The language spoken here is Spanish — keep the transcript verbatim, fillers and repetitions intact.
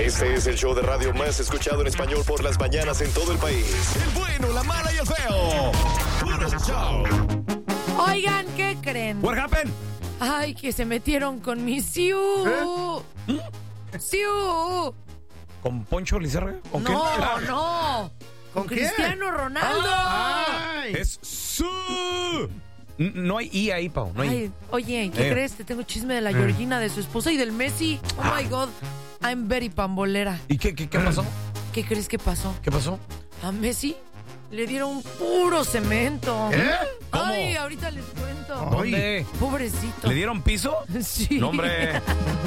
Este es el show de radio más escuchado en español por las mañanas en todo el país. El bueno, la mala y el feo. Puro show. Oigan, ¿qué creen? What happened? Ay, que se metieron con mi Siu. ¿Eh? Siu. ¿Con Poncho Lizárraga? ¿Con No, quién? no. Con quién? Cristiano Ronaldo. Ay. Es su. N- No hay I ahí, Pau. No hay. Ay, oye, ¿qué Eh. crees? Te tengo chisme de la Georgina, de su esposa y del Messi. Oh Ah. my God. I'm very pambolera. ¿Y qué, qué, qué pasó? ¿Qué crees que pasó? ¿Qué pasó? A Messi le dieron puro cemento. ¿Eh? ¿Cómo? Ay, ahorita les cuento. ¿Dónde? Pobrecito. ¿Le dieron piso? Sí. No, hombre.